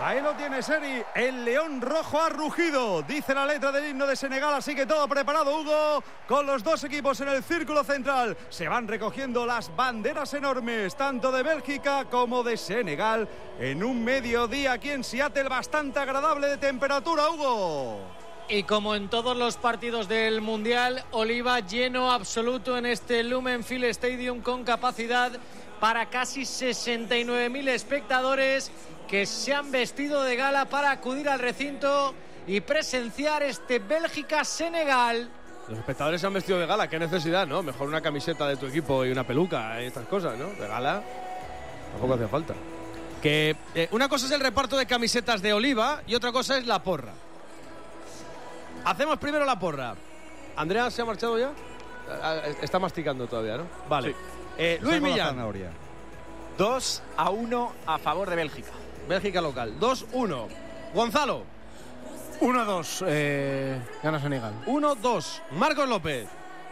Ahí lo tiene Seri, el león rojo ha rugido, dice la letra del himno de Senegal, así que todo preparado, Hugo, con los dos equipos en el círculo central. Se van recogiendo las banderas enormes, tanto de Bélgica como de Senegal, en un mediodía aquí en Seattle bastante agradable de temperatura, Hugo. Y como en todos los partidos del Mundial, Oliva, lleno absoluto en este Lumenfield Stadium con capacidad para casi 69.000 espectadores que se han vestido de gala para acudir al recinto y presenciar este Bélgica-Senegal. Los espectadores se han vestido de gala, qué necesidad, ¿no? Mejor una camiseta de tu equipo y una peluca y estas cosas, ¿no? De gala tampoco hacía falta. Que una cosa es el reparto de camisetas de Oliva y otra cosa es la porra. Hacemos primero la porra. ¿Andrea se ha marchado ya? Está masticando todavía, ¿no? Vale. Sí. Luis Millán. 2-1 a favor de Bélgica. Bélgica local. 2-1. Gonzalo. 1-2. Gana Senegal. 1-2. Marcos López.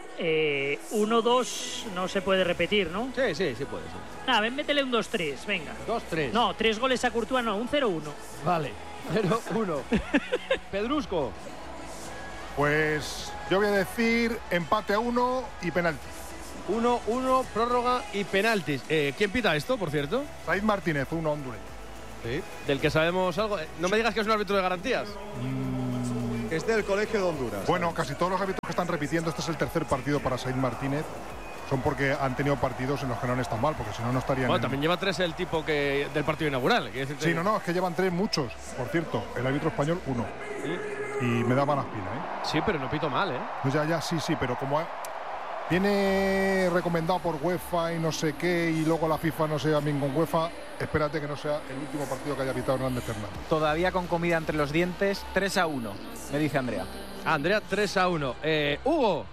1-2 no se puede repetir, ¿no? Sí puede ser. Nada, métele un 2-3, venga. 2-3. No, 3 goles a Courtois, no, un 0-1. Vale. 0-1. Pedrusco. Pues yo voy a decir empate a 1 y penalti. 1-1, prórroga y penaltis. ¿Quién pita esto, por cierto? Said Martínez, un hondureño. Sí. Del que sabemos algo. No me digas que es un árbitro de garantías. Es del Colegio de Honduras. Bueno, casi todos los árbitros que están repitiendo, este es el tercer partido para Said Martínez. Son porque han tenido partidos en los que no han estado mal, porque si no, no estarían. Bueno, también lleva 3 el tipo que del partido inaugural. Sí, no, es que llevan 3 muchos. Por cierto, el árbitro español 1. Sí. Y me da malas pilas, ¿eh? Sí, pero no pito mal, ¿eh? Pues ya, sí, pero como viene recomendado por UEFA y no sé qué, y luego la FIFA no se lleva bien con UEFA, espérate que no sea el último partido que haya pitado Hernández Fernández. Todavía con comida entre los dientes, 3-1, me dice Andrea. Andrea, 3-1. Hugo.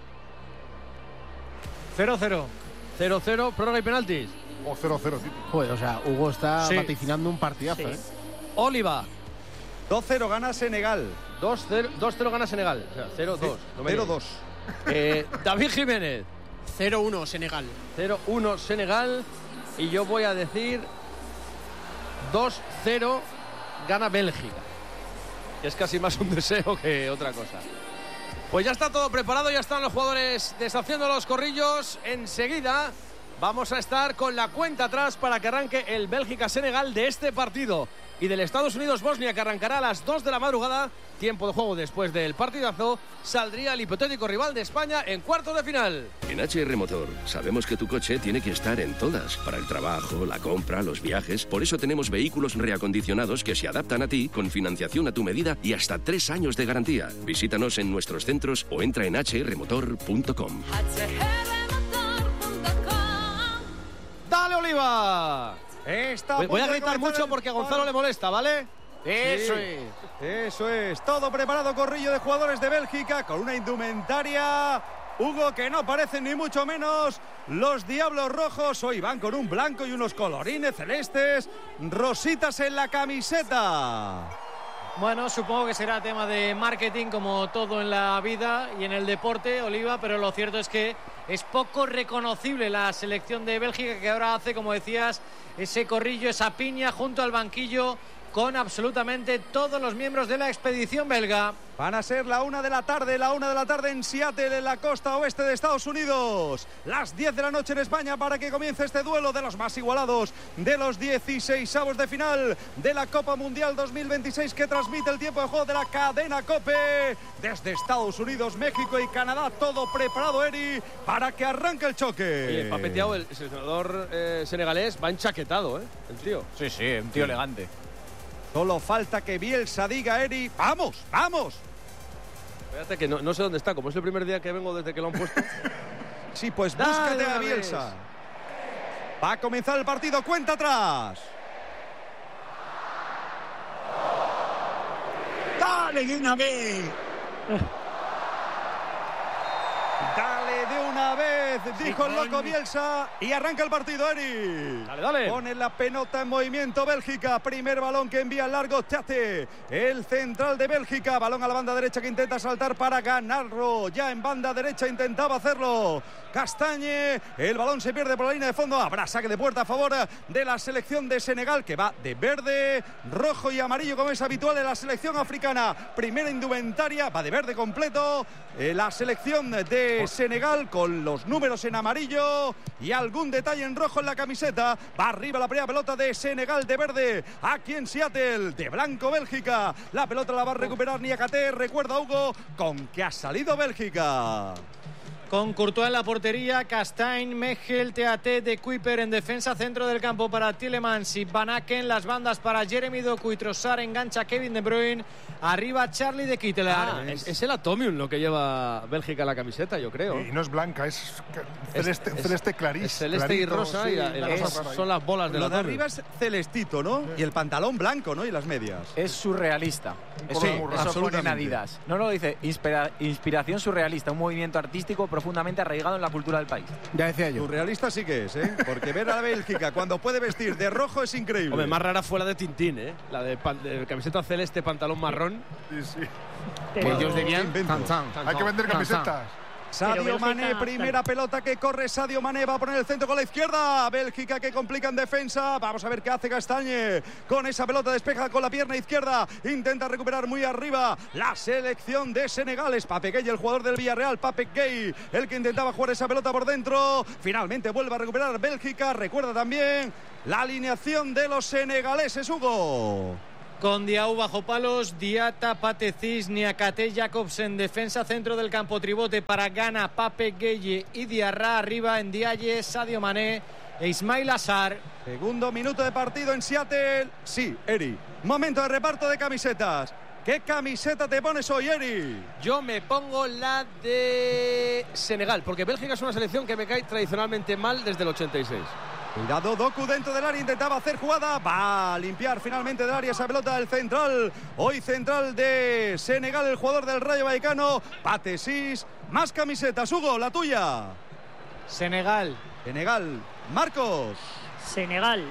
0-0. 0-0, prórroga y penaltis. O 0-0, sí. Joder, o sea, Hugo está vaticinando un partidazo, Sí. Oliva. 2-0 gana Senegal. 2-0 gana Senegal. O sea, 0-2. 0-2. David Jiménez. 0-1 Senegal. 0-1 Senegal. Y yo voy a decir 2-0 gana Bélgica. Que es casi más un deseo que otra cosa. Pues ya está todo preparado, ya están los jugadores deshaciendo los corrillos. Enseguida vamos a estar con la cuenta atrás para que arranque el Bélgica-Senegal de este partido. Y del Estados Unidos-Bosnia, que arrancará a las 2 de la madrugada, tiempo de juego después del partidazo, saldría el hipotético rival de España en cuartos de final. En HR Motor sabemos que tu coche tiene que estar en todas, para el trabajo, la compra, los viajes. Por eso tenemos vehículos reacondicionados que se adaptan a ti, con financiación a tu medida y hasta 3 años de garantía. Visítanos en nuestros centros o entra en hrmotor.com. ¡Dale, Oliva! Voy a gritar mucho porque a Gonzalo le molesta, ¿vale? Eso es. Todo preparado, corrillo de jugadores de Bélgica con una indumentaria, Hugo, que no parecen ni mucho menos los Diablos Rojos. Hoy van con un blanco y unos colorines celestes, rositas en la camiseta. Bueno, supongo que será tema de marketing como todo en la vida y en el deporte, Oliva, pero lo cierto es que es poco reconocible la selección de Bélgica, que ahora hace, como decías, ese corrillo, esa piña junto al banquillo con absolutamente todos los miembros de la expedición belga. Van a ser la 1 de la tarde en Seattle, en la costa oeste de Estados Unidos. Las 10 de la noche en España para que comience este duelo de los más igualados de los 16avos de final de la Copa Mundial 2026 que transmite el tiempo de juego de la cadena COPE. Desde Estados Unidos, México y Canadá, todo preparado, Eri, para que arranque el choque. Oye, papeteado, el seleccionador senegalés va enchaquetado, ¿eh? El tío. Sí, un tío elegante. Solo falta que Bielsa diga, Eri, ¡vamos! Espérate que no sé dónde está, como es el primer día que vengo desde que lo han puesto. Sí, pues búscate a Bielsa. Va a comenzar el partido, cuenta atrás. ¡Dale, de una vez! Dale Dale de una vez, dijo el loco Bielsa, y arranca el partido, Eri. Dale. Pone la pelota en movimiento Bélgica. Primer balón que envía al largo Tate, el central de Bélgica. Balón a la banda derecha que intenta saltar para ganarlo. Ya en banda derecha intentaba hacerlo Castagne. El balón se pierde por la línea de fondo. Habrá saque de puerta a favor de la selección de Senegal, que va de verde, rojo y amarillo como es habitual en la selección africana. Primera indumentaria, va de verde completo. La selección de Senegal con los números en amarillo y algún detalle en rojo en la camiseta. Va arriba la primera pelota de Senegal de verde, aquí en Seattle, de blanco Bélgica. La pelota la va a recuperar Niakate. Recuerda, Hugo, con que ha salido Bélgica. Con Courtois en la portería, Castagne, Mechel, Teaté, De Kuyper en defensa, centro del campo para Tielemans y Van Aken, las bandas para Jeremy Doku y Trossard, engancha Kevin De Bruyne, arriba Charlie de Kitelaar. Es el Atomium lo que lleva Bélgica en la camiseta, yo creo. Y no es blanca, es celeste clarísimo. Es celeste clarito, y rosa, sí, y la rosa son las bolas de Lo la de arriba es celestito, ¿no? Y el pantalón blanco, ¿no? Y las medias. Es surrealista. Sí, Eso pone en absolutamente. Adidas. No, dice inspiración surrealista, un movimiento artístico profundamente arraigado en la cultura del país. Ya decía yo. Surrealista sí que es, ¿eh? Porque ver a la Bélgica cuando puede vestir de rojo es increíble. Hombre, más rara fue la de Tintín, ¿eh? La de camiseta celeste, pantalón marrón. Sí. Que ellos dirían invento. Hay que vender camisetas. Sadio Pero Mané, Bélgica, primera pelota que corre Sadio Mané, va a poner el centro con la izquierda. Bélgica que complica en defensa. Vamos a ver qué hace Castagne con esa pelota, despeja con la pierna izquierda, intenta recuperar muy arriba la selección de Senegal. Es Pape Gueye, el jugador del Villarreal, Pape Gueye, el que intentaba jugar esa pelota por dentro. Finalmente vuelve a recuperar Bélgica. Recuerda también la alineación de los senegaleses, Hugo. Con Diaw bajo palos, Diata, Patecis, Niakate, Jacobsen, defensa, centro del campo, tribote para Ghana, Pape Gueye y Diarra, arriba en Diaye, Sadio Mané e Ismail Assar. Segundo minuto de partido en Seattle. Sí, Eri. Momento de reparto de camisetas. ¿Qué camiseta te pones hoy, Eri? Yo me pongo la de Senegal, porque Bélgica es una selección que me cae tradicionalmente mal desde el 86. Cuidado, Doku dentro del área, intentaba hacer jugada, va a limpiar finalmente del área esa pelota del central, hoy central de Senegal, el jugador del Rayo Vallecano, Patecis. Más camisetas, Hugo, la tuya. Senegal. Senegal, Marcos. Senegal.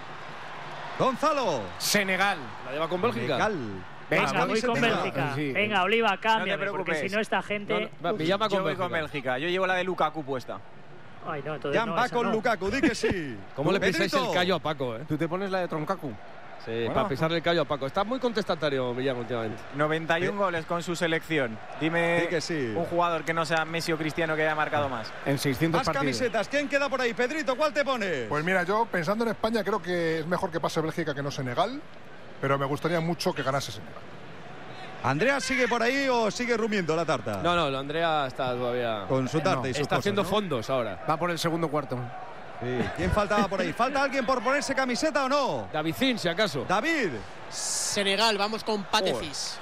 Gonzalo. Senegal. La lleva con Bélgica. Senegal. Venga, Más voy con camisetas. Bélgica. Sí. Venga, Oliva, cámbiame, No te porque preocupes. si no esta gente... Me llama con Yo voy Bélgica. con Bélgica. Yo llevo la de Lukaku puesta. Ay, no, entonces Jan no, va esa con no. Lukaku, di que sí. ¿Cómo le pisáis Pedrito. el callo a Paco, eh? ¿Tú te pones la de Troncacu? Sí, Bueno. para pisarle el callo a Paco. Está muy contestatario Millán últimamente. 91 goles con su selección. Dime Di que sí. un jugador que no sea Messi o Cristiano que haya marcado más. En 600 Más partidos. camisetas, ¿quién queda por ahí? Pedrito, ¿cuál te pones? Pues mira, yo pensando en España creo que es mejor que pase Bélgica que no Senegal, pero me gustaría mucho que ganase Senegal. ¿Andrea sigue por ahí o sigue rumiendo la tarta? No, Andrea está todavía... Con su tarta y sus Está cosas, haciendo ¿no? fondos ahora. Va por el segundo cuarto. Sí. ¿Quién faltaba por ahí? ¿Falta alguien por ponerse camiseta o no? Davicín, si acaso. David. Senegal, vamos con Patecis.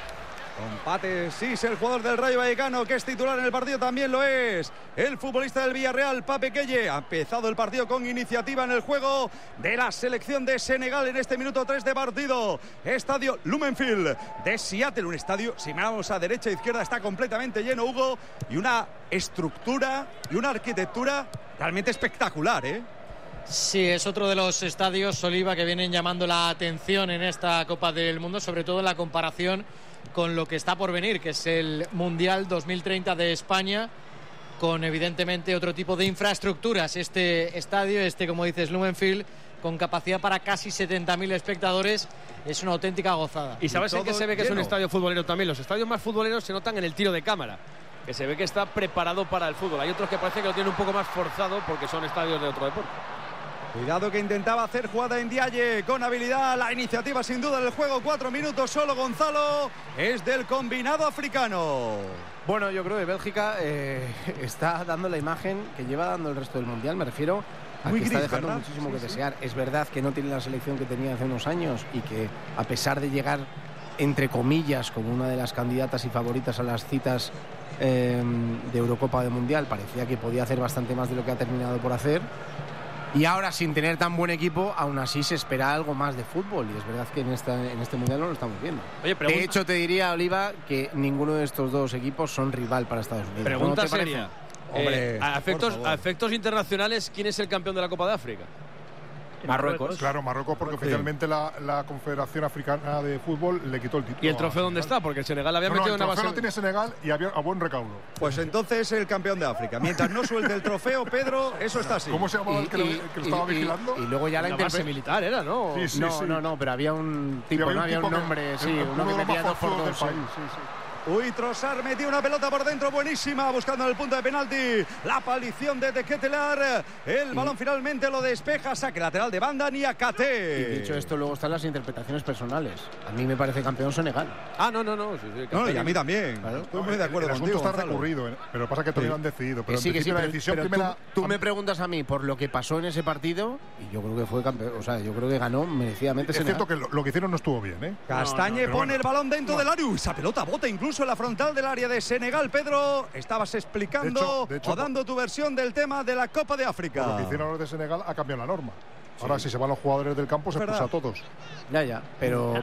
Compate, sí, es el jugador del Rayo Vallecano que es titular en el partido, también lo es el futbolista del Villarreal, Pape Gueye. Ha empezado el partido con iniciativa en el juego de la selección de Senegal en este minuto 3 de partido. Estadio Lumenfield de Seattle, un estadio, si miramos a derecha e izquierda, está completamente lleno, Hugo, y una estructura y una arquitectura realmente espectacular, ¿eh? Sí, es otro de los estadios, Oliva, que vienen llamando la atención en esta Copa del Mundo, sobre todo en la comparación con lo que está por venir, que es el Mundial 2030 de España, con evidentemente otro tipo de infraestructuras. Este estadio, como dices, Lumenfield, con capacidad para casi 70.000 espectadores, es una auténtica gozada. ¿Y sabes en qué se ve que es un lleno. estadio futbolero también? Los estadios más futboleros se notan en el tiro de cámara, que se ve que está preparado para el fútbol. Hay otros que parece que lo tienen un poco más forzado porque son estadios de otro deporte. Cuidado que intentaba hacer jugada en Diaye con habilidad. La iniciativa sin duda del juego. 4 minutos solo. Gonzalo es del combinado africano. Bueno, yo creo que Bélgica está dando la imagen que lleva dando el resto del Mundial. Me refiero a Muy que está gris, dejando ¿verdad? muchísimo Sí, que sí. desear. Es verdad que no tiene la selección que tenía hace unos años y que a pesar de llegar, entre comillas, como una de las candidatas y favoritas a las citas de Eurocopa de Mundial, parecía que podía hacer bastante más de lo que ha terminado por hacer. Y ahora, sin tener tan buen equipo, aún así se espera algo más de fútbol. Y es verdad que en este Mundial no lo estamos viendo. Oye, De hecho, te diría, Oliva, que ninguno de estos dos equipos son rival para Estados Unidos. Pregunta ¿No te parece? seria. Hombre, a efectos internacionales, ¿quién es el campeón de la Copa de África? Marruecos. Claro, Marruecos, porque oficialmente la Confederación Africana de Fútbol le quitó el título. ¿Y el trofeo dónde está? Porque el Senegal había metido una base. El trofeo lo tiene Senegal y a buen recaudo. Pues entonces el campeón de África. Mientras no suelte el trofeo, Pedro, eso está así. ¿Cómo se llamaba el que lo estaba vigilando? Y luego ya la base militar era, ¿no? Sí, No, pero había un tipo, había un nombre, uno que metía 2 por 2. Uy, Trossard metió una pelota por dentro buenísima, buscando el punto de penalti. La palición de Ketelar. El balón finalmente lo despeja. Saque lateral de banda, Niakate. Y dicho esto, luego están las interpretaciones personales. A mí me parece campeón Senegal. No, y a mí también. Claro. Estoy muy de acuerdo el contigo, asunto está Gonzalo. recurrido, pero pasa que todavía no han decidido. Pero sí, la decisión pero primera. Tú me preguntas a mí por lo que pasó en ese partido y yo creo que fue campeón. O sea, yo creo que ganó merecidamente Senegal. Es cierto que lo que hicieron no estuvo bien, ¿eh? Castañe pone el balón dentro del área. Esa pelota bota incluso en la frontal del área de Senegal. Pedro, estabas explicando de hecho, o dando tu versión del tema de la Copa de África. Lo que hicieron los de Senegal ha cambiado la norma. Ahora, si se van los jugadores del campo, se expulsa a todos. Ya. Pero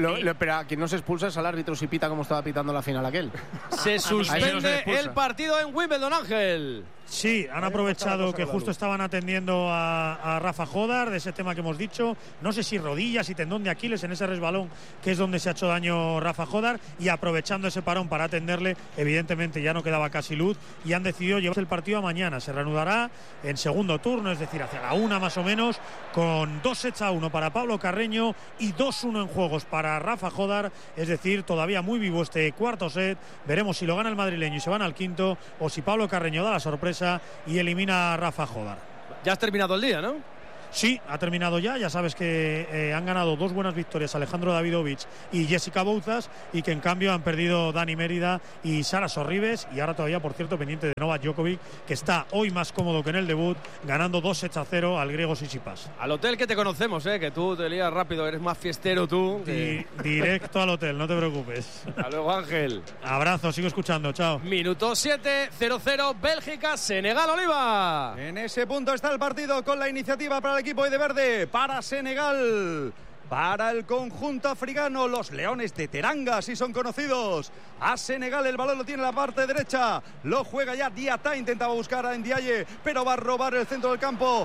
a quien no se expulsa es al árbitro si pita como estaba pitando la final aquel. Se suspende el partido en Wimbledon, Ángel. Sí, han aprovechado que justo estaban atendiendo a Rafa Jodar de ese tema que hemos dicho. No sé si rodillas y tendón de Aquiles en ese resbalón, que es donde se ha hecho daño Rafa Jodar, y aprovechando ese parón para atenderle, evidentemente ya no quedaba casi luz y han decidido llevarse el partido a mañana. Se reanudará en segundo turno, es decir, hacia la 1 más o menos, con 2-1 para Pablo Carreño y 2-1 en juegos para Rafa Jodar, es decir, todavía muy vivo este cuarto set. Veremos si lo gana el madrileño y se van al quinto, o si Pablo Carreño da la sorpresa y elimina a Rafa Jodar. Ya has terminado el día, ¿no? Sí, ha terminado ya sabes que han ganado 2 buenas victorias Alejandro Davidovich y Jessica Bouzas, y que en cambio han perdido Dani Mérida y Sara Sorribes, y ahora todavía, por cierto, pendiente de Novak Djokovic, que está hoy más cómodo que en el debut, ganando 2-0 al griego Tsitsipas. Al hotel, que te conocemos, que tú te lías rápido, eres más fiestero tú. Directo al hotel, no te preocupes. Hasta luego, Ángel. Abrazo, sigo escuchando, chao. Minuto 7, 0-0, Bélgica, Senegal, Oliva. En ese punto está el partido, con la iniciativa para el equipo de verde, para Senegal. Para el conjunto africano, los Leones de Teranga, así son conocidos. A Senegal el balón lo tiene en la parte derecha. Lo juega ya Diata, intentaba buscar a Ndiaye, pero va a robar el centro del campo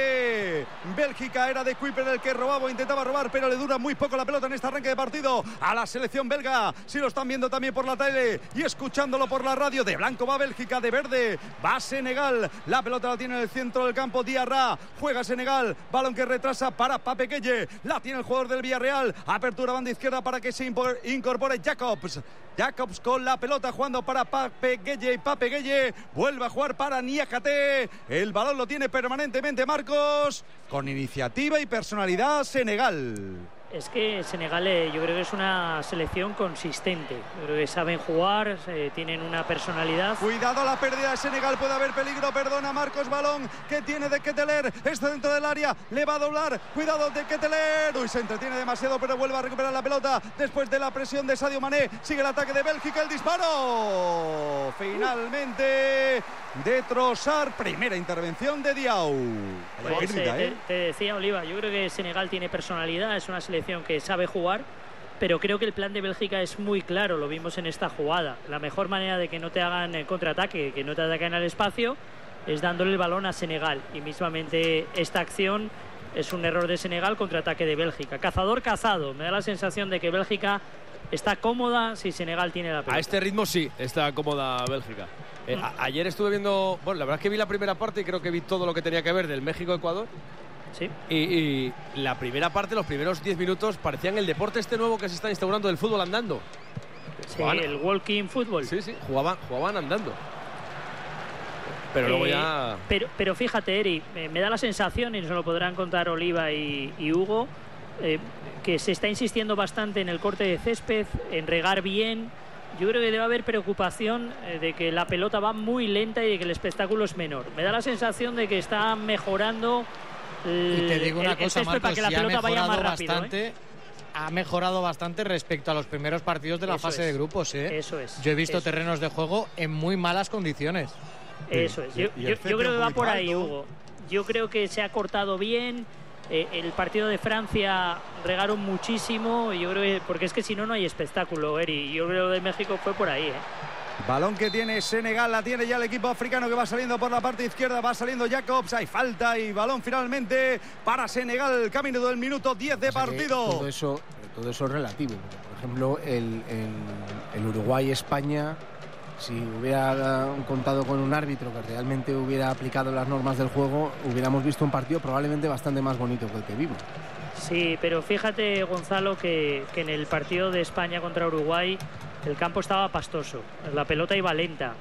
de Bélgica. Era de Kuiper el que robaba, intentaba robar, pero le dura muy poco la pelota en este arranque de partido a la selección belga. Si lo están viendo también por la tele y escuchándolo por la radio, de blanco va Bélgica, de verde va Senegal. La pelota la tiene en el centro del campo Diarra, juega Senegal, balón que retrasa para Pape Gueye, la tiene el jugador del Villarreal, apertura banda izquierda para que se incorpore Jacobs con la pelota, jugando para Pape Gueye, y Pape Gueye vuelve a jugar para Niakate. El balón lo tiene permanentemente Marcos, con iniciativa y personalidad Senegal. Es que Senegal yo creo que es una selección consistente. Yo creo que saben jugar, tienen una personalidad. Cuidado, la pérdida de Senegal, puede haber peligro, perdona Marcos, balón que tiene de Keteler, está dentro del área, le va a doblar, cuidado de Keteler, uy, se entretiene demasiado, pero vuelve a recuperar la pelota después de la presión de Sadio Mané, sigue el ataque de Bélgica, el disparo finalmente de Trossard, primera intervención de Diaw. Pues, te decía, Oliva, yo creo que Senegal tiene personalidad, es una selección que sabe jugar, pero creo que el plan de Bélgica es muy claro, lo vimos en esta jugada. La mejor manera de que no te hagan contraataque, que no te ataquen al espacio, es dándole el balón a Senegal, y mismamente esta acción es un error de Senegal, contraataque de Bélgica. Cazador cazado, me da la sensación de que Bélgica está cómoda si Senegal tiene la pelota. A este ritmo sí, está cómoda Bélgica. Ayer estuve viendo, bueno, la verdad es que vi la primera parte y creo que vi todo lo que tenía que ver del México-Ecuador. Sí. Y la primera parte, los primeros 10 minutos, parecían el deporte este nuevo que se está instaurando del fútbol andando. Sí, el walking fútbol. Sí, jugaban andando. Pero luego ya... Pero fíjate, Eri, me da la sensación, y nos lo podrán contar Oliva y Hugo, que se está insistiendo bastante en el corte de césped, en regar bien. Yo creo que debe haber preocupación de que la pelota va muy lenta y de que el espectáculo es menor. Me da la sensación de que está mejorando... Y te digo una cosa, Marcos, para que la pelota vaya más rápido, ha mejorado bastante respecto a los primeros partidos de la fase de grupos. Eso es. Yo he visto terrenos de juego en muy malas condiciones. Eso es. Yo creo que va por ahí, Hugo. Yo creo que se ha cortado bien. El partido de Francia regaron muchísimo. Yo creo que, porque es que si no, no hay espectáculo, Eri. Yo creo que de México fue por ahí. Balón que tiene Senegal, la tiene ya el equipo africano que va saliendo por la parte izquierda, va saliendo Jacobs, hay falta y balón finalmente para Senegal, camino del minuto 10 de partido. Todo eso es relativo. Por ejemplo, el Uruguay-España, si hubiera contado con un árbitro que realmente hubiera aplicado las normas del juego, hubiéramos visto un partido probablemente bastante más bonito que el que vimos. Sí, pero fíjate, Gonzalo, que en el partido de España contra Uruguay el campo estaba pastoso, la pelota iba lenta.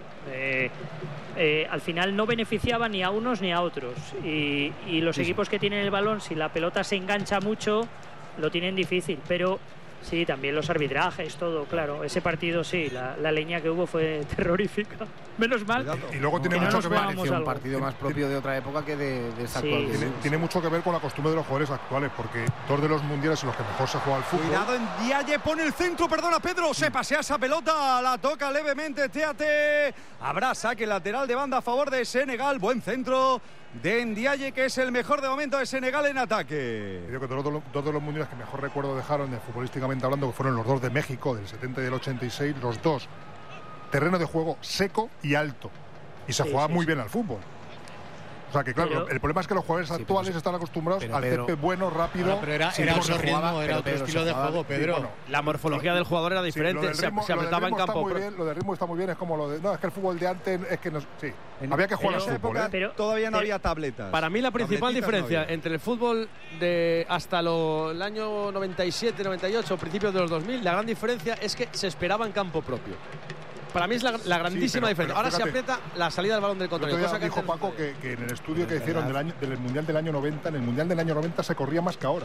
Al final no beneficiaba ni a unos ni a otros. Y los equipos que tienen el balón, si la pelota se engancha mucho, lo tienen difícil. Pero sí, también los arbitrajes, todo, claro. Ese partido sí, la leña que hubo fue terrorífica. Menos mal. Y luego tiene mucho que ver. Un partido más propio de otra época que de esta actual. Tiene mucho que ver con la costumbre de los jugadores actuales, porque dos de los mundiales en los que mejor se juega al fútbol. Cuidado en Ndiaye, pone el centro, perdona Pedro, se pasea esa pelota, la toca levemente Teate. Habrá saque lateral de banda a favor de Senegal, buen centro de Ndiaye, que es el mejor de momento de Senegal en ataque. Creo que dos de los mundiales que mejor recuerdo dejaron, futbolísticamente hablando, que fueron los dos de México, del 70 y del 86, los dos. Terreno de juego seco y alto. Y se jugaba muy bien al fútbol. O sea que claro, el problema es que los jugadores actuales están acostumbrados al césped bueno, rápido. Pero era otro ritmo, era otro estilo de juego, Pedro. Bueno, la morfología del jugador era diferente, se apretaba en campo. Lo del ritmo está muy bien, es como lo de... No, es que el fútbol de antes es que no... Sí, había que jugar al fútbol, pero todavía no había tabletas. Para mí la principal diferencia entre el fútbol de hasta el año 97, 98, principios de los 2000, la gran diferencia es que se esperaba en campo propio. Para mí es la grandísima diferencia. Ahora se aprieta la salida del balón del contrario. Cosa que dijo Paco que en el estudio que hicieron del Mundial del año 90, en el Mundial del año 90 se corría más que ahora.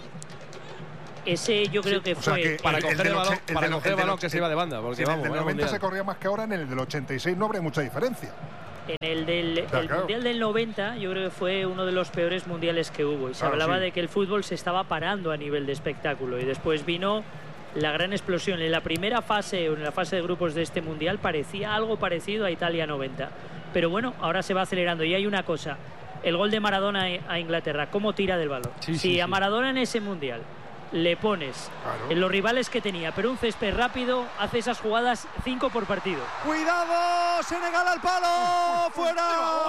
Ese yo creo que fue... para coger el balón que se iba de banda. Porque en el del 90 se corría más que ahora, en el del 86 no habría mucha diferencia. En el Mundial del 90 yo creo que fue uno de los peores mundiales que hubo. Y se hablaba de que el fútbol se estaba parando a nivel de espectáculo. Y después vino la gran explosión. En la primera fase o en la fase de grupos de este mundial parecía algo parecido a Italia 90, pero bueno, ahora se va acelerando. Y hay una cosa, el gol de Maradona a Inglaterra, cómo tira del balón. Si a Maradona en ese mundial le pones en los rivales que tenía, pero un césped rápido, hace esas jugadas 5 por partido. ¡Cuidado! ¡Senegal al palo! ¡Fuera!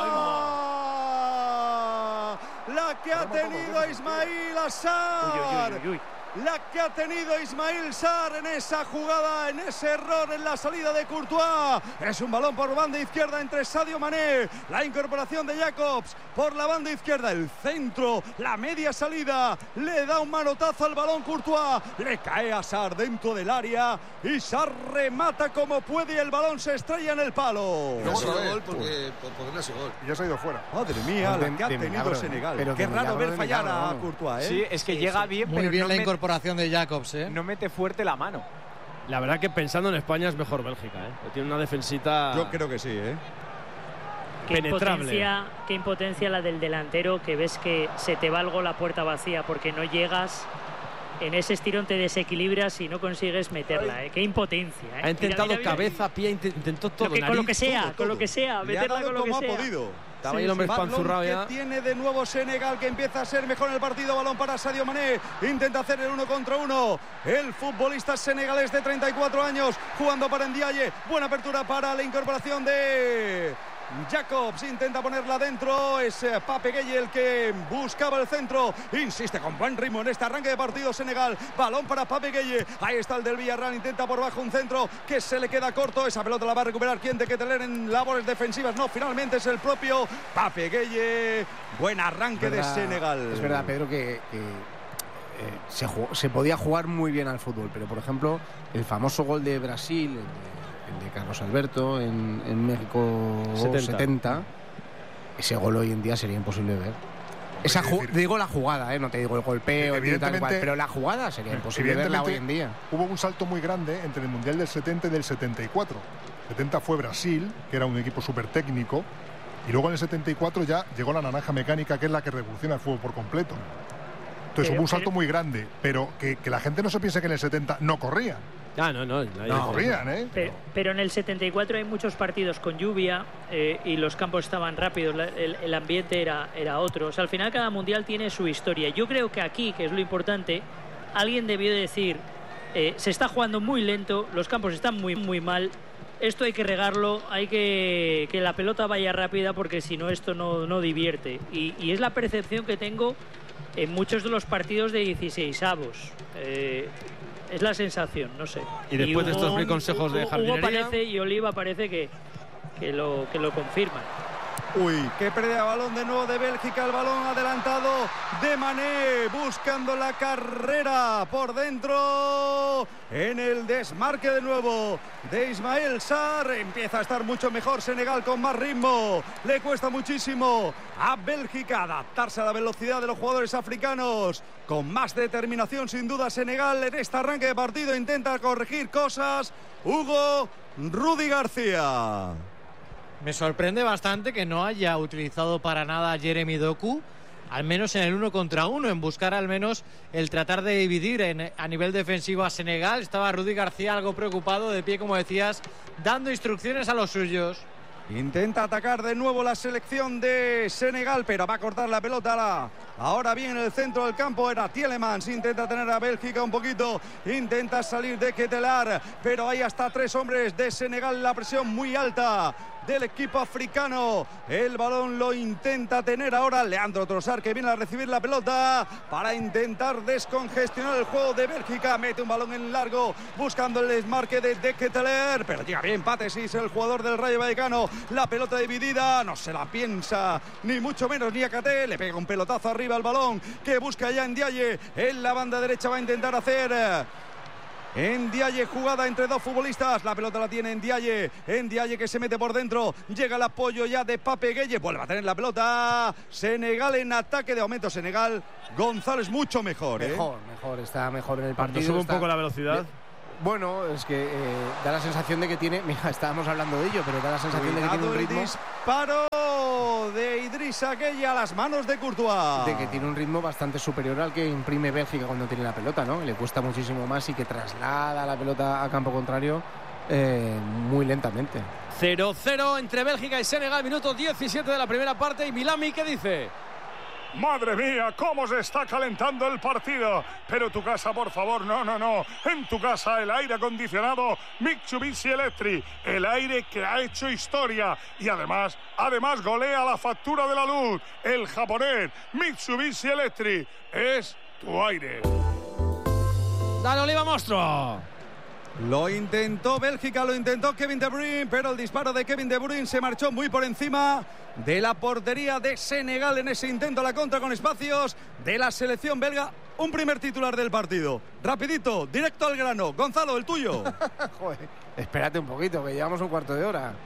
La que ha tenido Ismail Assar. La que ha tenido Ismail Sarr en esa jugada, en ese error en la salida de Courtois. Es un balón por banda izquierda entre Sadio Mané. La incorporación de Jacobs por la banda izquierda. El centro, la media salida. Le da un manotazo al balón Courtois. Le cae a Sarr dentro del área. Y Sarr remata como puede y el balón se estrella en el palo. No ha sido gol porque no ha sido gol. Y ya se ha ido fuera. Madre mía, la que ha tenido Senegal. Pero qué raro ver fallar a Courtois, ¿eh? Sí, es que llega bien, muy pero bien no la incorporación de Jacobs, ¿eh? No mete fuerte la mano. La verdad que pensando en España es mejor Bélgica, ¿eh? Tiene una defensita... Yo creo que sí, ¿eh? Qué impotencia la del delantero, que ves que se te va el gol a puerta vacía porque no llegas. En ese estirón te desequilibras y no consigues meterla, ¿eh? Qué impotencia, ¿eh? Ha intentado cabeza, pie, intentó todo. Con lo que sea, meterla con lo que sea. Estaba ahí el hombre espanzurrado ya. Tiene de nuevo Senegal, que empieza a ser mejor en el partido. Balón para Sadio Mané. Intenta hacer el 1 contra 1. El futbolista senegalés de 34 años jugando para Ndiaye. Buena apertura para la incorporación de Jacobs. Intenta ponerla dentro. Es Pape Gueye el que buscaba el centro. Insiste con buen ritmo en este arranque de partido Senegal. Balón para Pape Gueye. Ahí está el del Villarreal. Intenta por bajo un centro que se le queda corto. Esa pelota la va a recuperar quien de Keteler en labores defensivas. No, finalmente es el propio Pape Gueye. Buen arranque de Senegal. Es verdad, Pedro, que se podía jugar muy bien al fútbol, pero por ejemplo el famoso gol de Brasil, el de Carlos Alberto en México 70, ese gol hoy en día sería imposible de ver. Digo la jugada, no te digo el golpeo, tal cual, pero la jugada sería imposible verla hoy en día. Hubo un salto muy grande entre el Mundial del 70 y del 74. 70 fue Brasil, que era un equipo súper técnico, y luego en el 74 ya llegó la naranja mecánica, que es la que revoluciona el fútbol por completo. Entonces hubo un salto muy grande, pero que la gente no se piense que en el 70 no corrían. No corrían, ¿eh? Pero en el 74 hay muchos partidos con lluvia y los campos estaban rápidos, el ambiente era otro. O sea, al final cada mundial tiene su historia. Yo creo que aquí, que es lo importante, alguien debió decir, se está jugando muy lento, los campos están muy, muy mal. esto hay que regarlo, hay que la pelota vaya rápida, porque si no esto no divierte. Y es la percepción que tengo en muchos de los partidos de 16avos. Es la sensación, no sé. Y después de estos mil consejos de jardinería, Hugo parece, y Oliva parece que lo confirman. Uy, qué pérdida de balón de nuevo de Bélgica, el balón adelantado de Mané, buscando la carrera por dentro, en el desmarque de nuevo de Ismael Sarr. Empieza a estar mucho mejor Senegal, con más ritmo, le cuesta muchísimo a Bélgica adaptarse a la velocidad de los jugadores africanos, con más determinación sin duda Senegal en este arranque de partido, intenta corregir cosas Hugo Rudy García. Me sorprende bastante que no haya utilizado para nada a Jeremy Doku, al menos en el 1 contra 1, en buscar al menos el tratar de dividir a nivel defensivo a Senegal. Estaba Rudy García algo preocupado, de pie, como decías, dando instrucciones a los suyos. Intenta atacar de nuevo la selección de Senegal, pero va a cortar la pelota. Ahora bien, en el centro del campo era Tielemans. Intenta tener a Bélgica un poquito, intenta salir de Ketelaere, pero hay hasta 3 hombres de Senegal, la presión muy alta del equipo africano. El balón lo intenta tener ahora Leandro Trossard, que viene a recibir la pelota para intentar descongestionar el juego de Bélgica. Mete un balón en largo buscando el desmarque de Ketelaere, pero llega bien Patesis, el jugador del Rayo Vallecano. La pelota dividida, no se la piensa ni mucho menos ni Niakhaté, le pega un pelotazo arriba al balón que busca ya Ndiaye en la banda derecha. Va a intentar hacer Ndiaye jugada entre 2 futbolistas, la pelota la tiene Ndiaye que se mete por dentro, llega el apoyo ya de Pape Gueye, vuelve a tener la pelota Senegal en ataque. De momento Senegal, González mucho mejor, mejor, está mejor en el partido. Sube un poco la velocidad. Bueno, es que da la sensación de que tiene, mira, estábamos hablando de ello, pero da la sensación de que tiene un ritmo. El disparo de Idrissa Gueye a las manos de Courtois. De que tiene un ritmo bastante superior al que imprime Bélgica cuando tiene la pelota, ¿no? Le cuesta muchísimo más y que traslada la pelota a campo contrario muy lentamente. 0-0 entre Bélgica y Senegal, minuto 17 de la primera parte. Y Milami, ¿qué dice? Madre mía, cómo se está calentando el partido. Pero tu casa, por favor, no. En tu casa el aire acondicionado Mitsubishi Electric, el aire que ha hecho historia y además golea la factura de la luz. El japonés Mitsubishi Electric es tu aire. Dale, Oliva, monstruo. Lo intentó Bélgica, lo intentó Kevin De Bruyne, pero el disparo de Kevin De Bruyne se marchó muy por encima de la portería de Senegal en ese intento a la contra con espacios de la selección belga. Un primer titular del partido. Rapidito, directo al grano. Gonzalo, el tuyo. Joder, espérate un poquito, que llevamos un cuarto de hora.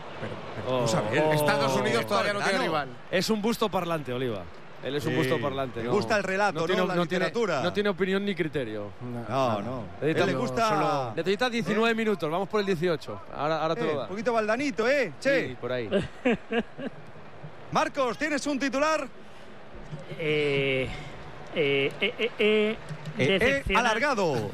Estados Unidos todavía no tiene rival. Es un busto parlante, Oliva. Él es un busto parlante. Le gusta el relato, la literatura. No tiene opinión ni criterio. No. Le gusta. Necesita 19 minutos, vamos por el 18. Ahora te lo da. Un poquito baldanito, Che. Sí, por ahí. Marcos, ¿tienes un titular? Alargado.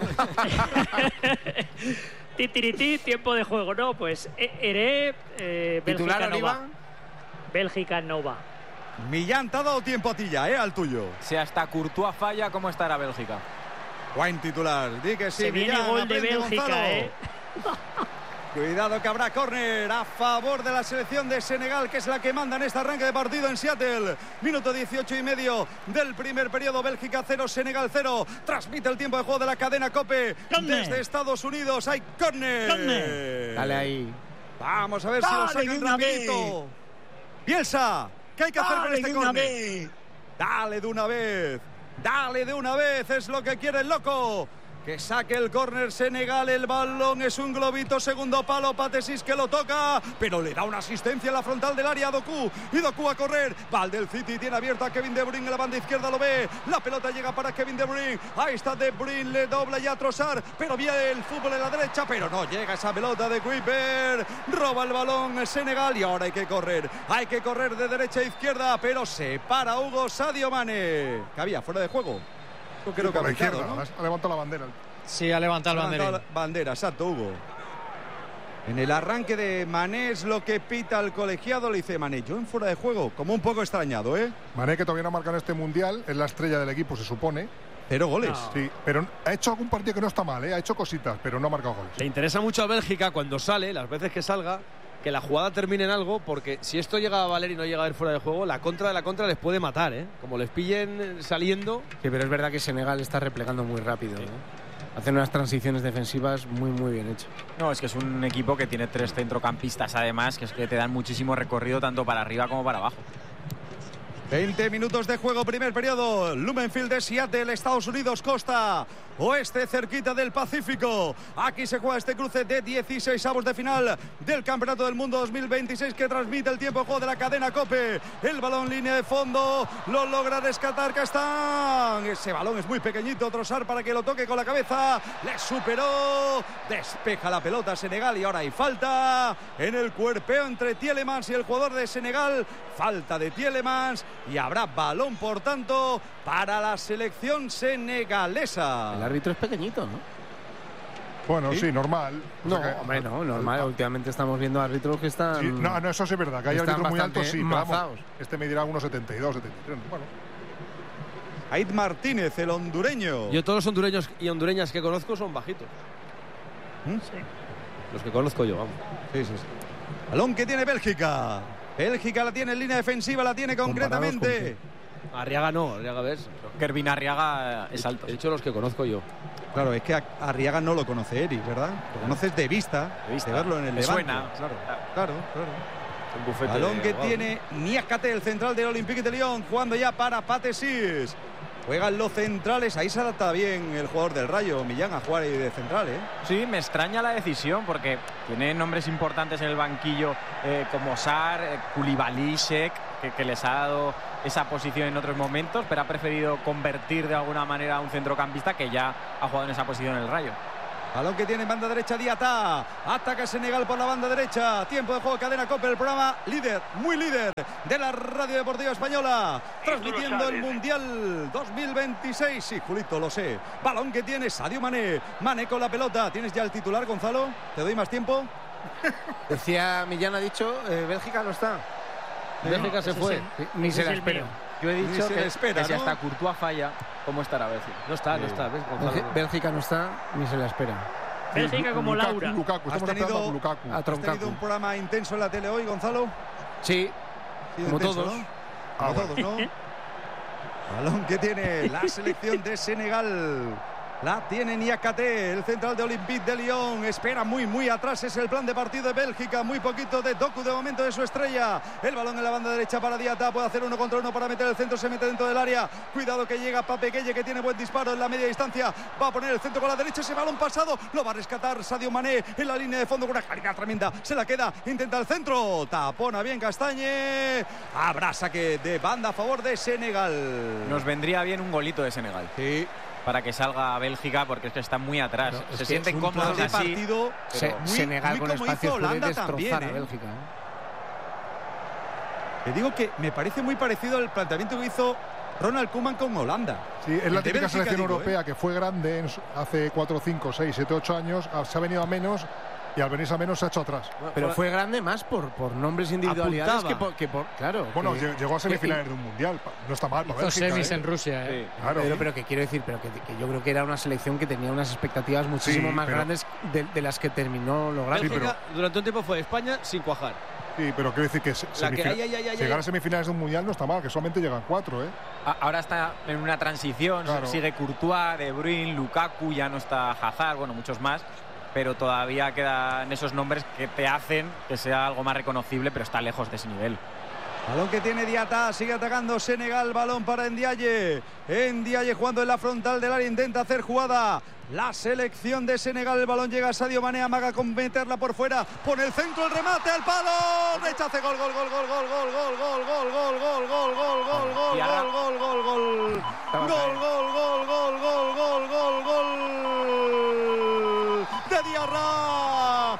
Titirití, tiempo de juego, ¿no? Pues ¿titular, Oliva? Bélgica no va. Millán, te ha dado tiempo a ti ya, al tuyo. Si hasta Courtois falla, ¿cómo estará Bélgica? Buen titular, di que sí. Se viene gol de Bélgica, Cuidado que habrá córner a favor de la selección de Senegal, que es la que manda en este arranque de partido en Seattle. Minuto 18,5 del primer periodo. Bélgica 0, Senegal 0. Transmite el tiempo de juego de la cadena COPE desde Estados Unidos. Hay córner. Dale ahí. Vamos a ver si lo sacan rapidito. Bielsa, ¿qué hay que hacer con este córner? Dale de una vez, es lo que quiere el loco. Que saque el córner Senegal, el balón es un globito, segundo palo, Patesis que lo toca, pero le da una asistencia en la frontal del área a Doku, y Doku a correr, va al del City, tiene abierto a Kevin De Bruyne en la banda izquierda, lo ve, la pelota llega para Kevin De Bruyne, ahí está De Bruyne, le dobla ya a Trossard, pero viene el fútbol en la derecha, pero no llega esa pelota de Kuiper, roba el balón Senegal y ahora hay que correr de derecha a izquierda, pero se para Hugo Sadio Mané, que había fuera de juego. Creo que por la izquierda, ¿no? ha levantado la bandera. Sí, ha levantado la bandera. Bandera, exacto, Hugo. En el arranque de Mané es lo que pita el colegiado, le dice Mané, yo en fuera de juego, como un poco extrañado, Mané, que todavía no marca en este mundial, es la estrella del equipo, se supone, 0 goles. No. Sí, pero ha hecho algún partido que no está mal, ¿eh? Ha hecho cositas, pero no ha marcado goles. Le interesa mucho a Bélgica cuando sale, las veces que salga, que la jugada termine en algo, porque si esto llega a valer y no llega a ir fuera de juego, la contra de la contra les puede matar, ¿eh? Como les pillen saliendo. Sí, pero es verdad que Senegal está replegando muy rápido, ¿no? Hacen unas transiciones defensivas muy, muy bien hechas. No, es que es un equipo que tiene 3 centrocampistas además, que es que te dan muchísimo recorrido tanto para arriba como para abajo. 20 minutos de juego, primer periodo. Lumenfield de Seattle, Estados Unidos, costa oeste, cerquita del Pacífico. Aquí se juega este cruce de 16avos de final del Campeonato del Mundo 2026 que transmite el tiempo de juego de la cadena COPE. El balón, línea de fondo, lo logra rescatar Castán. Ese balón es muy pequeñito, Trossard para que lo toque con la cabeza. Le superó, despeja la pelota Senegal y ahora hay falta en el cuerpeo entre Tielemans y el jugador de Senegal. Falta de Tielemans y habrá balón, por tanto, para la selección senegalesa. El árbitro es pequeñito, ¿no? Bueno, sí, normal. No, O sea que, hombre, no, normal. Últimamente estamos viendo árbitros que están... Sí, no, eso sí es verdad, que hay están árbitros muy bastante altos, sí. Pero vamos, mazaos. este me dirá unos 72, 73. Bueno. Aid Martínez, el hondureño. Yo todos los hondureños y hondureñas que conozco son bajitos. Sí. Los que conozco yo, vamos. Sí. Balón que tiene Bélgica. Bélgica la tiene en línea defensiva, la tiene concretamente. Arriaga no, Arriaga ves. Kervin Arriaga es alto. He dicho los que conozco yo. Claro, es que a Arriaga no lo conoce Eric, ¿verdad? Lo conoces de vista, de verlo en el Me Levante. suena. Claro. Un bufete Balón de que abogado. tiene Niakate, el central del Olympique de Lyon, jugando ya para Patesis. Juegan los centrales, ahí se adapta bien el jugador del Rayo, Millán, a jugar ahí de central, ¿eh? Sí, me extraña la decisión porque tiene nombres importantes en el banquillo como Sar, Koulibaly, Šek, que les ha dado esa posición en otros momentos, pero ha preferido convertir de alguna manera a un centrocampista que ya ha jugado en esa posición en el Rayo. Balón que tiene en banda derecha Diatá. Ataca Senegal por la banda derecha. Tiempo de juego, cadena COPE, el programa líder, muy líder de la Radio Deportiva Española. Transmitiendo el Mundial 2026. Sí, Julito, lo sé. Balón que tiene Sadio Mané. Mané con la pelota. ¿Tienes ya el titular, Gonzalo? ¿Te doy más tiempo? Decía, Millán ha dicho, Bélgica no está. Bélgica se fue. Sí, ni se la espera. Yo he Ni dicho se le que, espera, que si ¿no? hasta Courtois falla, ¿cómo estará Bélgica? No está, ¿ves? Gonzalo? Bélgica no está, ni se la espera. Bélgica como Lukaku, Laura. Lukaku, ¿Has estamos esperando tenido- a Lukaku. A ¿Has Troncacu. tenido un programa intenso en la tele hoy, Gonzalo? Sí, Sí, como intenso, todos. ¿no? Como todos, ¿no? Balón que tiene la selección de Senegal. La tiene Niakate, el central de Olympique de Lyon. Espera muy atrás, es el plan de partido de Bélgica. Muy poquito de Doku de momento de su estrella. El balón en la banda derecha para Diatá. Puede hacer 1 contra 1 para meter el centro. Se mete dentro del área. Cuidado que llega Pape Gueye, que tiene buen disparo en la media distancia. Va a poner el centro con la derecha. Ese balón pasado lo va a rescatar Sadio Mané en la línea de fondo con una calidad tremenda. Se la queda, intenta el centro. Tapona bien Castañe. Habrá saque de banda a favor de Senegal. Nos vendría bien un golito de Senegal. Sí. Para que salga a Bélgica porque es que está muy atrás. Pero es Se que sienten es un cómodos plan de así. partido pero muy- Senegal muy con como espacios hizo puede Holanda destrozar también, a ¿eh? Bélgica. Te digo que me parece muy parecido al planteamiento que hizo Ronald Koeman con Holanda. Sí, es El la de típica Bélgica, selección digo, europea que fue grande hace 4, 5, 6, 7, 8 años. Se ha venido a menos y al venirse a menos se ha hecho atrás. Pero fue grande más por nombres individualidades Apuntaba. que por claro. Bueno, que- llegó a semifinales de un mundial. No está mal para Hizo Bélgica. semis en Rusia, Sí. Claro. pero que quiero decir, pero que yo creo que era una selección que tenía unas expectativas muchísimo Sí, más pero- grandes de las que terminó logrando. Bélgica durante un tiempo fue España sin cuajar. Sí, pero quiero decir que La que- llegar a semifinales de un mundial no está mal, que solamente llegan 4, ¿eh? Ahora está en una transición, Claro. sigue Courtois, De Bruyne, Lukaku, ya no está Hazard, bueno, muchos más, pero todavía quedan esos nombres que te hacen que sea algo más reconocible, pero está lejos de ese nivel. Balón que tiene Diatá, sigue atacando Senegal, balón para Ndiaye. Ndiaye jugando en la frontal del área, intenta hacer jugada. La selección de Senegal, el balón llega a Sadio Mané, amaga con meterla por fuera, pone el centro, el remate al palo, rechace, gol, gol, gol, gol, gol, gol, gol, gol, gol, gol, gol, gol, gol, gol, gol, Diarra. gol, gol, gol, gol, gol, gol, gol, gol, gol, gol, gol, gol de Diarra,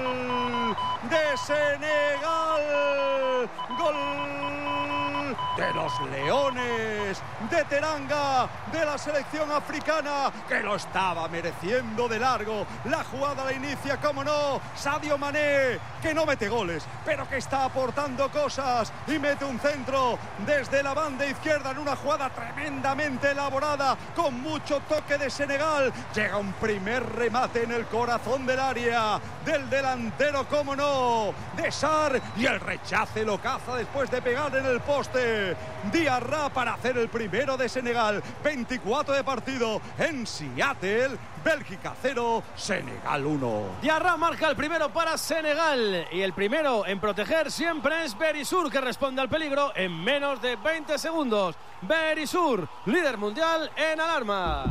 gol de Senegal, gol de de los Leones de Teranga, de la selección africana, que lo estaba mereciendo de largo. La jugada la inicia, como no, Sadio Mané, que no mete goles, pero que está aportando cosas y mete un centro desde la banda izquierda en una jugada tremendamente elaborada, con mucho toque de Senegal. Llega un primer remate en el corazón del área del delantero, como no, de Sarr, y el rechace lo caza después de pegar en el poste Diarra para hacer el primero de Senegal. 24 de partido en Seattle. Bélgica 0, Senegal 1. Diarra marca el primero para Senegal, y el primero en proteger siempre es Berisur, que responde al peligro en menos de 20 segundos. Berisur, líder mundial en alarma.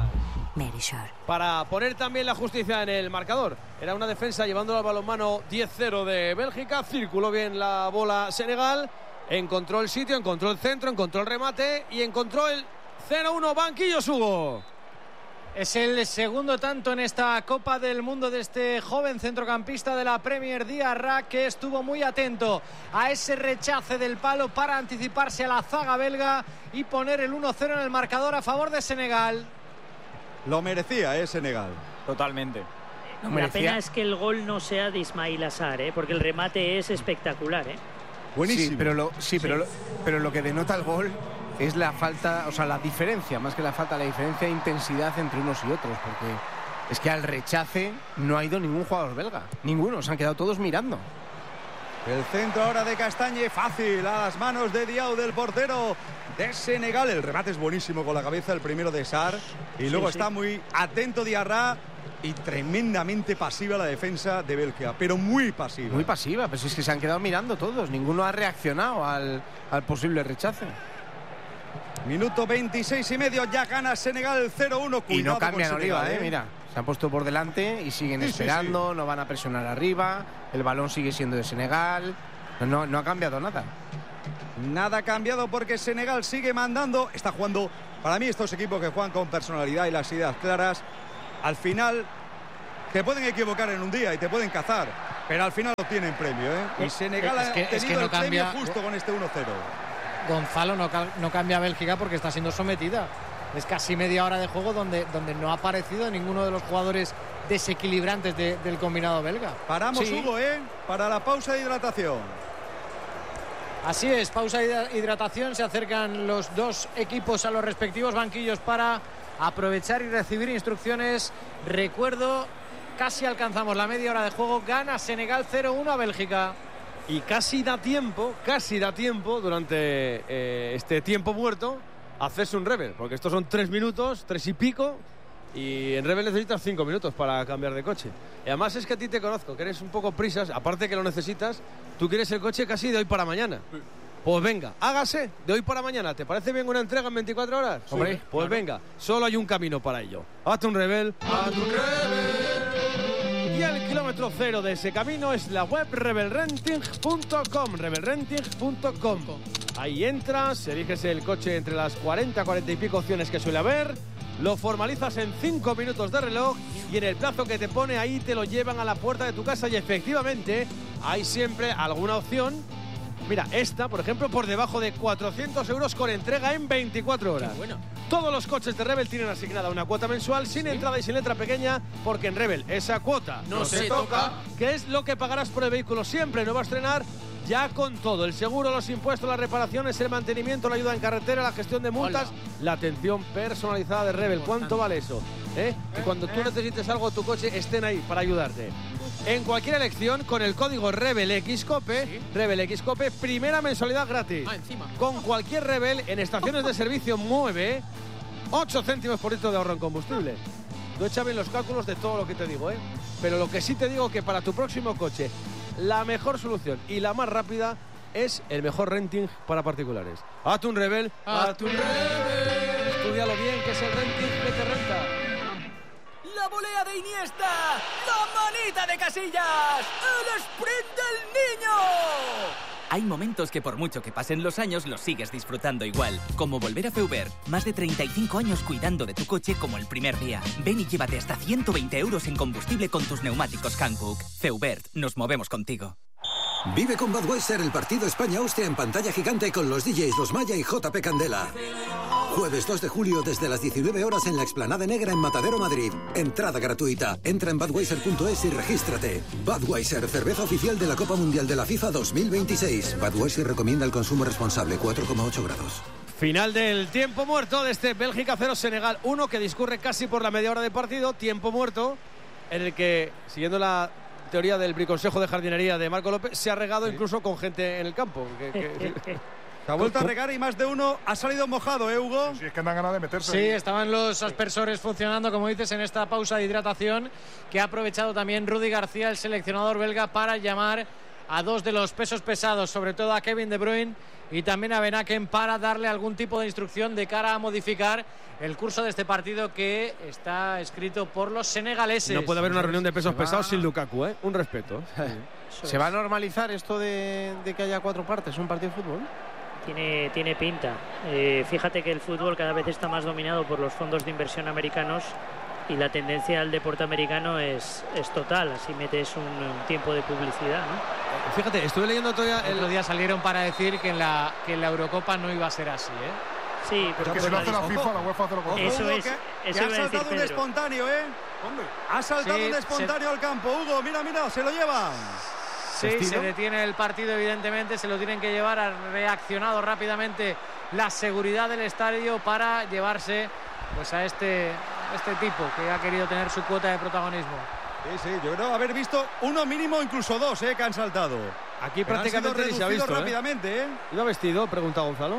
Para poner también la justicia en el marcador, era una defensa llevándolo al balonmano. 10-0 de Bélgica, circuló bien la bola Senegal, encontró el sitio, encontró el centro, encontró el remate y encontró el 0-1. Banquillo, Hugo. Es el segundo tanto en esta Copa del Mundo de este joven centrocampista de la Premier, Diarra, que estuvo muy atento a ese rechace del palo para anticiparse a la zaga belga y poner el 1-0 en el marcador a favor de Senegal. Lo merecía, Senegal. Totalmente. La pena es que el gol no sea de Ismail Assar, porque el remate es espectacular. Buenísimo. Pero lo que denota el gol es la falta, o sea, la diferencia, más que la falta, la diferencia de intensidad entre unos y otros, porque es que al rechace no ha ido ningún jugador belga, ninguno, se han quedado todos mirando. El centro ahora de Castañe, fácil, a las manos de Diaw, del portero de Senegal. El remate es buenísimo con la cabeza, el primero de Sarr, y luego está muy atento Diarra, y tremendamente pasiva la defensa de Bélgica, pero muy pasiva. Muy pasiva, pero es que se han quedado mirando todos, ninguno ha reaccionado al posible rechace. Minuto 26 y medio, ya gana Senegal 0-1. Y no cambian Oliva, mira. Se han puesto por delante y siguen esperando, no van a presionar arriba, el balón sigue siendo de Senegal, no ha cambiado nada. Nada ha cambiado porque Senegal sigue mandando, está jugando, para mí estos equipos que juegan con personalidad y las ideas claras, al final te pueden equivocar en un día y te pueden cazar, pero al final obtienen premio, Y Senegal ha tenido el premio justo con este 1-0. Gonzalo, no cambia a Bélgica porque está siendo sometida. Es casi media hora de juego donde no ha aparecido ninguno de los jugadores desequilibrantes del combinado belga. Paramos, Hugo, para la pausa de hidratación. Así es, pausa de hidratación. Se acercan los dos equipos a los respectivos banquillos para aprovechar y recibir instrucciones. Recuerdo, casi alcanzamos la media hora de juego. Gana Senegal 0-1 a Bélgica. Y casi da tiempo durante este tiempo muerto hacerse un Rebel, porque estos son 3 minutos, 3 y pico, y en Rebel necesitas 5 minutos para cambiar de coche. Y además es que a ti te conozco, que eres un poco prisas, aparte que lo necesitas, tú quieres el coche casi de hoy para mañana. Pues venga, hágase de hoy para mañana. ¿Te parece bien una entrega en 24 horas? Sí, hombre, pues claro. Venga, solo hay un camino para ello. Hazte un Rebel. Y el kilómetro cero de ese camino es la web rebelrenting.com. rebelrenting.com. Ahí entras, eliges el coche entre las 40 y pico opciones que suele haber, lo formalizas en 5 minutos de reloj y en el plazo que te pone ahí te lo llevan a la puerta de tu casa, y efectivamente hay siempre alguna opción. Mira, esta, por ejemplo, por debajo de 400 euros con entrega en 24 horas. Bueno. Todos los coches de Rebel tienen asignada una cuota mensual sin entrada y sin letra pequeña, porque en Rebel esa cuota no se toca. Que es lo que pagarás por el vehículo siempre. No va a estrenar ya con todo: el seguro, los impuestos, las reparaciones, el mantenimiento, la ayuda en carretera, la gestión de multas, la atención personalizada de Rebel. ¿Cuánto vale eso? Que cuando tú necesites algo de tu coche estén ahí para ayudarte. En cualquier elección, con el código RebelXCOPE, RebelXCOPE, primera mensualidad gratis. Con cualquier Rebel en estaciones de servicio mueve 8 céntimos por litro de ahorro en combustible. Tú echa bien los cálculos de todo lo que te digo, Pero lo que sí te digo que para tu próximo coche, la mejor solución y la más rápida es el mejor renting para particulares. Hazte un Rebel. Hazte un Rebel. Estúdialo bien, que es el renting que te renta. La volea de Iniesta, la manita de Casillas, el sprint del niño. Hay momentos que por mucho que pasen los años los sigues disfrutando igual, como volver a Feubert. Más de 35 años cuidando de tu coche como el primer día. Ven y llévate hasta 120 euros en combustible con tus neumáticos Hankook. Feubert, nos movemos contigo. Vive con Budweiser el partido España-Austria en pantalla gigante con los DJs Los Maya y JP Candela. Jueves 2 de julio desde las 19 horas en la Explanada Negra en Matadero, Madrid. Entrada gratuita. Entra en budweiser.es y regístrate. Budweiser, cerveza oficial de la Copa Mundial de la FIFA 2026. Budweiser recomienda el consumo responsable, 4,8 grados. Final del tiempo muerto de este Bélgica 0, Senegal 1, que discurre casi por la media hora de partido. Tiempo muerto en el que, siguiendo la teoría del Briconsejo de Jardinería de Marco López, se ha regado incluso con gente en el campo. Se ha vuelto a regar y más de uno ha salido mojado, Hugo. Sí, es que dan ganas de meterse. Sí, estaban los aspersores funcionando, como dices, en esta pausa de hidratación, que ha aprovechado también Rudy García, el seleccionador belga, para llamar a dos de los pesos pesados, sobre todo a Kevin De Bruyne y también a Ben Aken, para darle algún tipo de instrucción de cara a modificar el curso de este partido que está escrito por los senegaleses. No puede haber una reunión de pesos pesados sin Lukaku, ¿eh? Un respeto. ¿Se va a normalizar esto de que haya 4 partes un partido de fútbol? Tiene pinta. Fíjate que el fútbol cada vez está más dominado por los fondos de inversión americanos y la tendencia al deporte americano es total. Así metes un tiempo de publicidad, ¿no? Fíjate, estuve leyendo todavía... El otro día salieron para decir que en la Eurocopa no iba a ser así, ¿eh? Sí, pero que si lo hace la FIFA, la UEFA hace lo contrario. Eso es. Eso ha saltado un espontáneo, ¿eh? ¿Dónde? Ha saltado un espontáneo al campo, Hugo. Mira, se lo llevan. Sí, se detiene el partido, evidentemente, se lo tienen que llevar. Ha reaccionado rápidamente la seguridad del estadio para llevarse pues a este tipo que ha querido tener su cuota de protagonismo. Sí, yo creo haber visto uno mínimo, incluso dos, que han saltado. Aquí prácticamente ni se ha visto, rápidamente, ¿Iba vestido? Pregunta Gonzalo.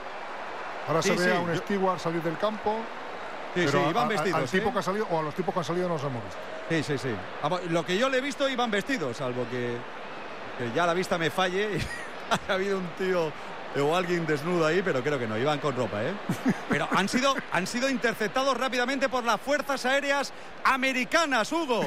Ahora se ve a un steward salir del campo. Pero iban vestidos. Al tipo que ha salido, o a los tipos que han salido no los hemos visto. Sí. Vamos, lo que yo le he visto iban vestidos, salvo que ya la vista me falle y ha habido un tío o alguien desnudo ahí, pero creo que no, iban con ropa, Pero han sido interceptados rápidamente por las fuerzas aéreas americanas, Hugo.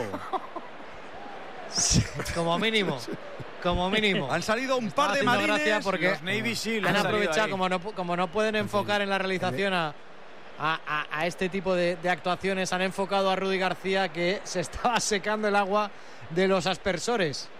Como mínimo. Han salido un par de marines porque los Navy Seal han aprovechado, como no pueden enfocar en la realización a este tipo de actuaciones, han enfocado a Rudy García, que se estaba secando el agua de los aspersores.